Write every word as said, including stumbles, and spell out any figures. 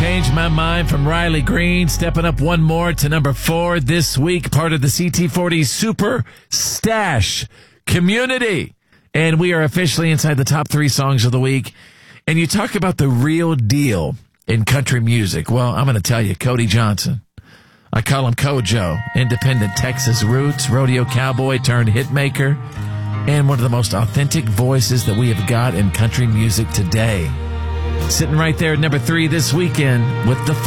Change My Mind from Riley Green, stepping up one more to number four this week, part of the C T forty Super Stash community. And we are officially inside the top three songs of the week. And you talk about the real deal in country music. Well, I'm going to tell you, Cody Johnson. I call him Kojo, independent Texas roots, rodeo cowboy turned hitmaker, and one of the most authentic voices that we have got in country music today. Sitting right there at number three this weekend with the